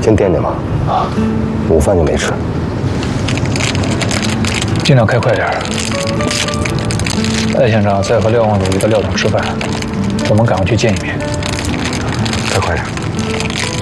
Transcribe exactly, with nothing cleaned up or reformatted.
先垫垫吧。啊，午饭就没吃。 尽量开快点。艾县长在和廖望鲁一个廖董吃饭，我们赶快去见一面。 再快点。